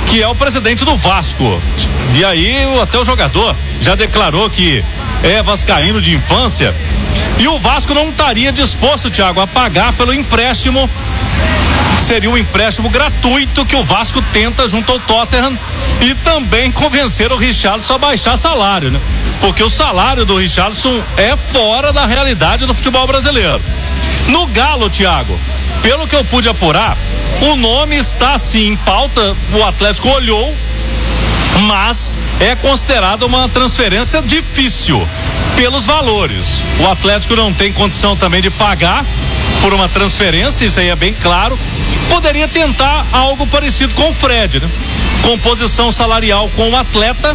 que é o presidente do Vasco. E aí até o jogador já declarou que é vascaíno de infância. E o Vasco não estaria disposto, Thiago, a pagar pelo empréstimo, que seria um empréstimo gratuito que o Vasco tenta junto ao Tottenham, e também convencer o Richarlison a baixar salário, né? Porque o salário do Richarlison é fora da realidade do futebol brasileiro. No Galo, Thiago, pelo que eu pude apurar, o nome está assim em pauta, o Atlético olhou, mas é considerada uma transferência difícil pelos valores. O Atlético não tem condição também de pagar por uma transferência, isso aí é bem claro. Poderia tentar algo parecido com o Fred, né? Composição salarial com o atleta,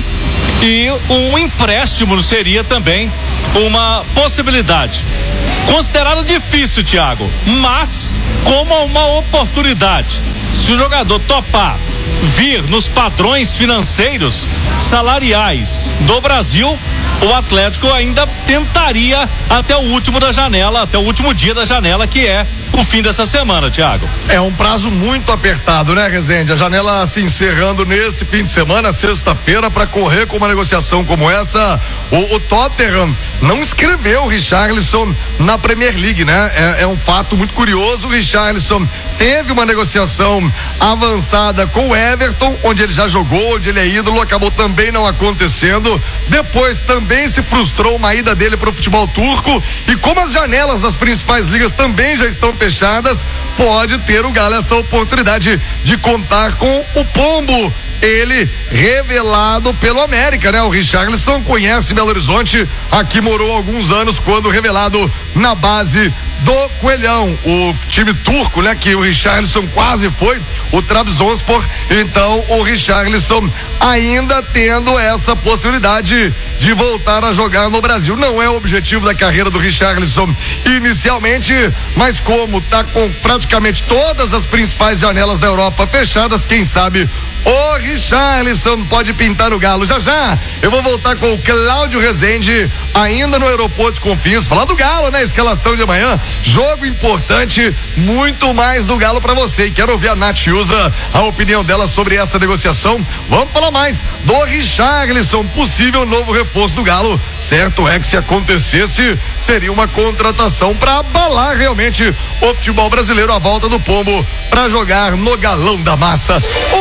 e um empréstimo seria também uma possibilidade. Considerado difícil, Thiago, mas como uma oportunidade. Se o jogador topar vir nos padrões financeiros salariais do Brasil, o Atlético ainda tentaria até o último da janela, até o último dia da janela, que é o fim dessa semana, Thiago. É um prazo muito apertado, né, Rezende? A janela se encerrando nesse fim de semana, sexta-feira, para correr com uma negociação como essa. O Tottenham não inscreveu o Richarlison na Premier League, né? É um fato muito curioso. O Richarlison teve uma negociação avançada com o Everton, onde ele já jogou, onde ele é ídolo, acabou também não acontecendo. Depois também se frustrou uma ida dele para o futebol turco, e como as janelas das principais ligas também já estão fechadas, pode ter o Galo essa oportunidade de contar com o Pombo, ele revelado pelo América, né? O Richarlison conhece Belo Horizonte, aqui morou há alguns anos, quando revelado na base do Coelhão, o time turco, né? Que o Richarlison quase foi, o Trabzonspor. Então o Richarlison ainda tendo essa possibilidade de voltar a jogar no Brasil. Não é o objetivo da carreira do Richarlison inicialmente, mas como tá com praticamente todas as principais janelas da Europa fechadas, quem sabe o Richarlison pode pintar o Galo. Já já eu vou voltar com o Cláudio Rezende, ainda no aeroporto de Confins, falar do Galo, né? Escalação de amanhã, jogo importante, muito mais do Galo pra você. E quero ouvir a Nath Usa, a opinião dela sobre essa negociação. Vamos falar mais do Richarlison, possível novo reforço do Galo. Certo é que se acontecesse, seria uma contratação pra abalar realmente o futebol brasileiro, a volta do Pombo pra jogar no Galão da Massa.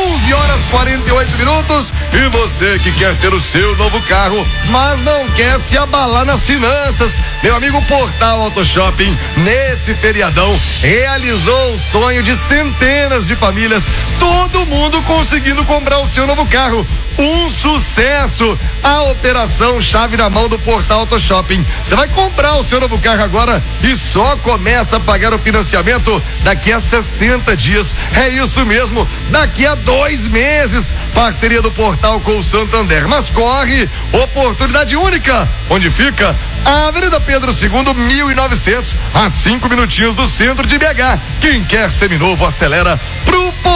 11h48, e você que quer ter o seu novo carro, mas não quer se abalar nas finanças, meu amigo, Portal Auto Shopping, nesse feriadão, realizou o sonho de centenas de famílias, todo mundo conseguindo comprar o seu novo carro. Um sucesso a operação chave na mão do Portal Auto Shopping. Você vai comprar o seu novo carro agora e só começa a pagar o financiamento daqui a 60 dias. É isso mesmo, daqui a 2 meses. Parceria do Portal com o Santander. Mas corre, oportunidade única. Onde fica? A Avenida Pedro II, 1900, a 5 minutinhos do centro de BH. Quem quer seminovo, acelera pro